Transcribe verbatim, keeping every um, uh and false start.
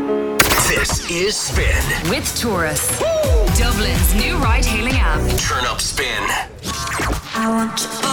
This is Spin with Taurus, Dublin's new ride-hailing app. Turn up Spin. I want you